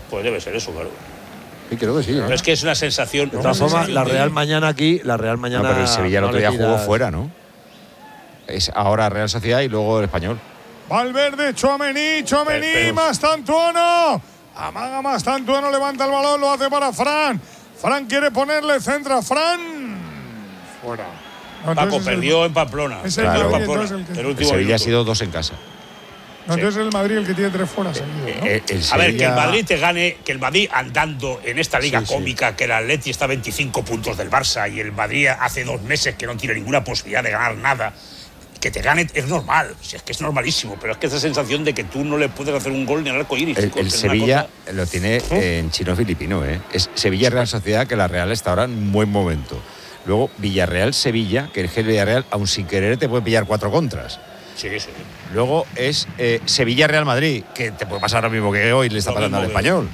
Pues debe ser eso, claro. Sí, creo que sí. Pero es que es una sensación. De todas formas, la Real mañana aquí, la Real mañana. No, pero el Sevilla el otro día jugó fuera, ¿no? Es ahora Real Sociedad y luego el Español. Valverde, Tchouaméni, Mastantuono. Amaga Mastantuono, levanta el balón, lo hace para Fran. Fran quiere ponerle, centra Fran. Fuera. No, Paco perdió en Pamplona. Es el Madrid, entonces el Sevilla ha sido 2 en casa. No, entonces es el Madrid el que tiene 3 fuera seguidos, ¿no? A ver, que el Madrid te gane, que el Madrid andando en esta liga cómica, que el Atleti está a 25 puntos del Barça y el Madrid hace 2 meses que no tiene ninguna posibilidad de ganar nada, que te gane es normal, si es que es normalísimo, pero es que esa sensación de que tú no le puedes hacer un gol ni al arco iris. El Sevilla lo tiene en chino-filipino, ¿eh? Es Sevilla-Real Sociedad, que la Real está ahora en un buen momento. Luego Villarreal-Sevilla, que el Villarreal, aun sin querer, te puede pillar 4 contras. Sí. Luego es Sevilla-Real Madrid, que te puede pasar lo mismo que hoy le está pasando al Español.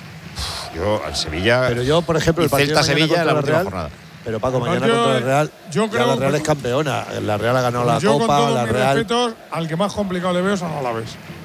Yo al Sevilla. Pero yo, por ejemplo, el partido Celta-Sevilla en la última Real, jornada. Pero Paco, mañana contra el Real, yo creo la Real es campeona. La Real ha ganado la yo Copa, con todos la mis Real. respetos, al que más complicado le veo es a Alavés.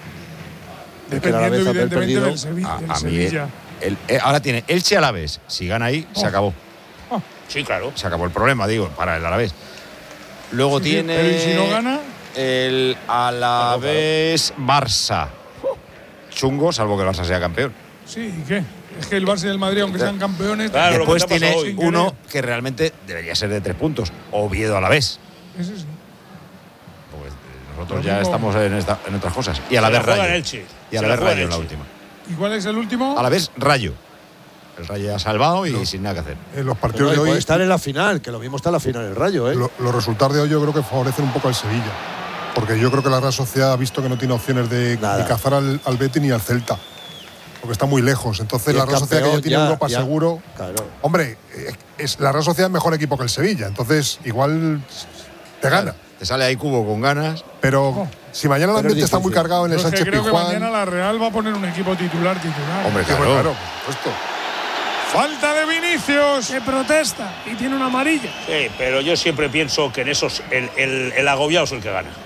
Dependiendo evidentemente del Sevilla. Ahora tiene Elche Alavés. Si gana ahí, se acabó. Sí, claro. Se acabó el problema, digo, para el Alavés. Luego tiene. Pero ¿y si no gana? El Alavés Barça. Chungo, salvo que el Barça sea campeón. Sí, ¿y qué? Es que el Barça y el Madrid, aunque sean campeones. Claro, después tiene uno querer. que realmente debería ser de 3 puntos. Oviedo Alavés. Ese sí. Pues nosotros ya estamos en otras cosas. Y Alavés Rayo. Y Alavés Rayo en la última. ¿Y cuál es el último? Alavés Rayo. El Rayo ya ha salvado y sin nada que hacer. En los partidos de hoy. Puede estar en la final, que lo mismo está en la final el Rayo, ¿eh? Los resultados de hoy yo creo que favorecen un poco al Sevilla. Porque yo creo que la Real Sociedad ha visto que no tiene opciones de cazar al Betis ni al Celta. Porque está muy lejos. Entonces la Real Sociedad, que ya tiene Europa seguro. Claro. Hombre, la Real Sociedad es mejor equipo que el Sevilla. Entonces, igual te gana. Te sale ahí Cubo con ganas. Pero si mañana el ambiente está muy cargado en el Sánchez creo Pizjuán. que mañana la Real va a poner un equipo titular. Hombre, claro. Claro, por supuesto. Falta de Vinicius. Que protesta y tiene una amarilla. Sí, pero yo siempre pienso que en esos el agobiado es el que gana.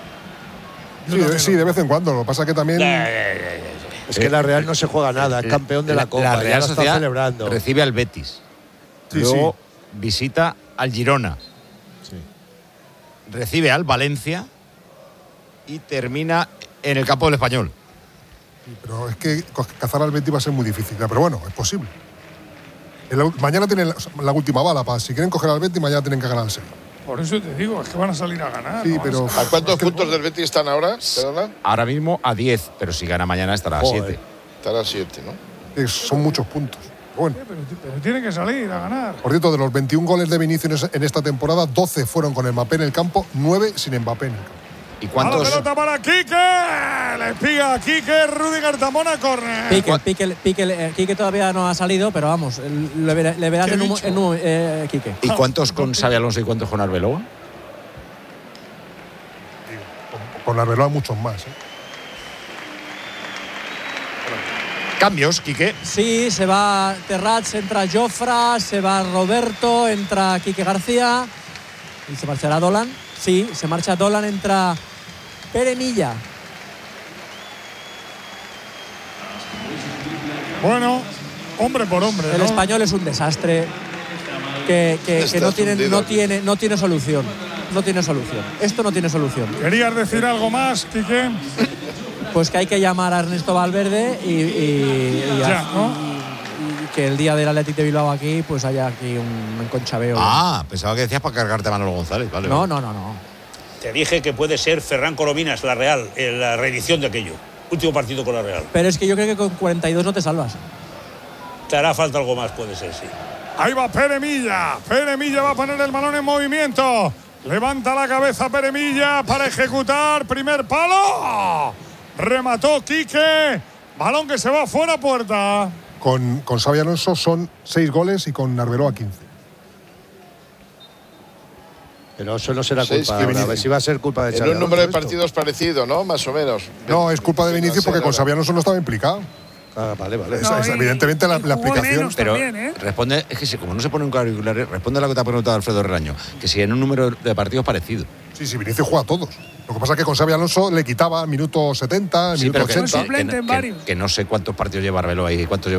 Sí, de vez en cuando. Lo que pasa que también. Es que la Real no se juega nada, es campeón de la Copa. La Real ya Sociedad está celebrando. recibe al Betis. Luego visita al Girona. Recibe al Valencia y termina en el campo del Español. Pero es que cazar al Betis va a ser muy difícil. Pero bueno, es posible. Mañana tienen la última bala. Si quieren coger al Betis, mañana tienen que ganar al Sevilla. Por eso te digo, es que van a salir a ganar. Sí, pero ¿A cuántos puntos del Betis están ahora? ¿Perdona? Ahora mismo a 10, pero si gana mañana estará a 7. Estará a 7, ¿no? son muchos puntos. Bueno. Pero tienen que salir a ganar. Por cierto, de los 21 goles de Vinicius en esta temporada, 12 fueron con Mbappé en el campo, 9 sin Mbappé en el campo. ¿Y cuántos? La pelota para Quique. Le piga a Quique, Rudiger Tamona, corre. Quique todavía no ha salido, pero vamos, le verás en Quique. ¿Y cuántos con Xabi Alonso y cuántos con Arbeloa? Con Arbeloa muchos más. Cambios, Quique. Sí, se va Terrats, entra Jofra, se va Roberto, entra Quique García y se marchará Dolan. Sí, se marcha Dolan, entra Pere Milla. Bueno, hombre por hombre. El Español es un desastre que no tiene solución. No tiene solución. Esto no tiene solución. ¿Querías decir algo más, Quique? Pues que hay que llamar a Ernesto Valverde y que el día del Athletic de Bilbao aquí pues haya aquí un conchabeo. Pensaba que decías para cargarte a Manolo González. Vale, no. Te dije que puede ser Ferran Corominas, la Real, en la reedición de aquello. Último partido con la Real. Pero es que yo creo que con 42 no te salvas. Te hará falta algo más, puede ser, sí. Ahí va Pere Milla. Pere Milla va a poner el balón en movimiento. Levanta la cabeza Pere Milla para ejecutar. Primer palo. Remató Quique. Balón que se va fuera puerta. Con Xabi Alonso son 6 goles y con Arbeloa 15. Pero eso no será culpa de Vinicius. Si va a ser culpa de Xabi En un número de partidos parecido, ¿no? Más o menos. No, es culpa de Vinicius porque con Xabi Alonso no estaba implicado. Vale. Evidentemente la explicación. Pero responde, es que como no se pone un auricular, responde a lo que te ha preguntado Alfredo Relaño, que si en un número de partidos parecido. Sí, Vinicius juega a todos. Lo que pasa es que con Xabi Alonso le quitaba minuto 70, minuto 80. Que no sé cuántos partidos lleva Arbeloa y cuántos lleva